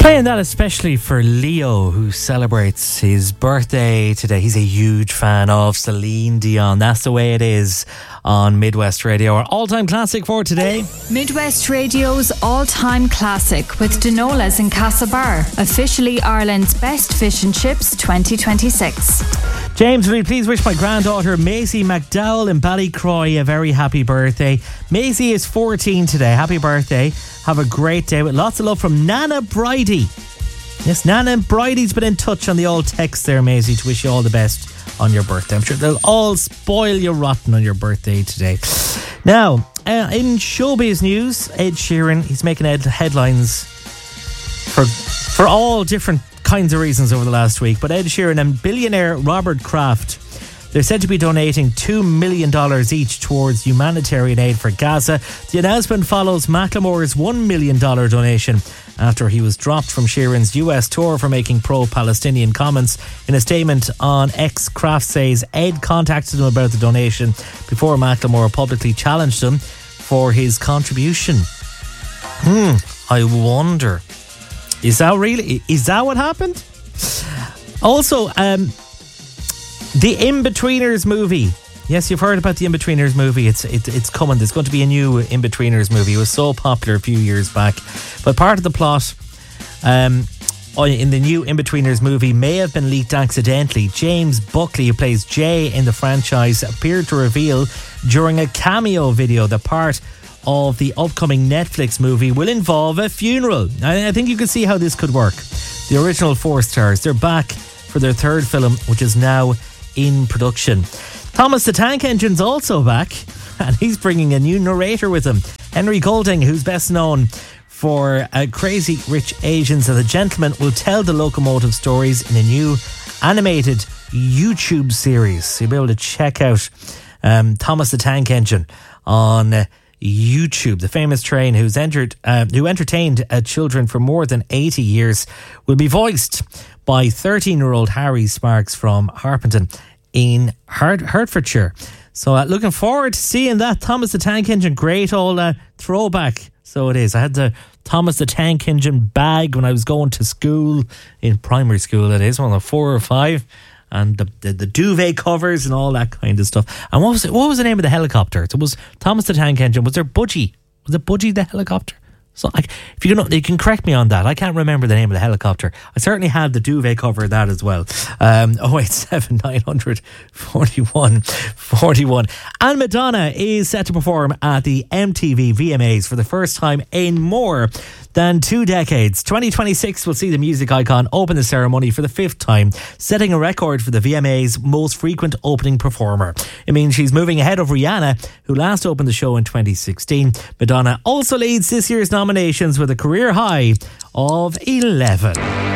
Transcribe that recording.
Playing that especially for Leo, who celebrates his birthday today. He's a huge fan of Celine Dion. That's the way it is on Midwest Radio. Our all-time classic for today. Midwest Radio's all-time classic with Denola's in Castlebar. Officially Ireland's best fish and chips 2026. James, will you please wish my granddaughter Maisie McDowell in Ballycroy a very happy birthday. Maisie is 14 today. Happy birthday. Have a great day with lots of love from Nana Bridie. Yes, Nana Bridie's been in touch on the old text there, Maisie, to wish you all the best on your birthday. I'm sure they'll all spoil you rotten on your birthday today. Now, in showbiz news, Ed Sheeran, he's making headlines for all different kinds of reasons over the last week. But Ed Sheeran and billionaire Robert Kraft, they're said to be donating $2 million each towards humanitarian aid for Gaza. The announcement follows Macklemore's $1 million donation after he was dropped from Sheeran's US tour for making pro-Palestinian comments. In a statement on X, Kraft says Ed contacted him about the donation before Macklemore publicly challenged him for his contribution. I wonder, is that what happened? Also, the In-Betweeners movie. Yes, you've heard about the In-Betweeners movie. It's coming. There's going to be a new In-Betweeners movie. It was so popular a few years back. But part of the plot in the new In-Betweeners movie may have been leaked accidentally. James Buckley, who plays Jay in the franchise, appeared to reveal during a cameo video that part of the upcoming Netflix movie will involve a funeral. I think you can see how this could work. The original 4 stars, they're back for their third film, which is now in production. Thomas the Tank Engine's also back, and he's bringing a new narrator with him. Henry Golding, who's best known for Crazy Rich Asians and The Gentleman, will tell the locomotive stories in a new animated YouTube series. So you'll be able to check out Thomas the Tank Engine on YouTube. The famous train who entertained children for more than 80 years will be voiced by 13-year-old Harry Sparks from Harpenden in Hertfordshire. So looking forward to seeing that. Thomas the Tank Engine, great old throwback. So it is. I had the Thomas the Tank Engine bag when I was going to school, in primary school that is, one of 4 or 5. And the duvet covers and all that kind of stuff. And what was the name of the helicopter? It was Thomas the Tank Engine. Was there Budgie? Was it Budgie the helicopter? So if you can correct me on that. I can't remember the name of the helicopter. I certainly had the duvet cover of that as well. 087 900 41 41. And Madonna is set to perform at the MTV VMAs for the first time in more than 2 decades. 2026 will see the music icon open the ceremony for the 5th time, setting a record for the VMA's most frequent opening performer. It means she's moving ahead of Rihanna, who last opened the show in 2016. Madonna also leads this year's nominations with a career high of 11.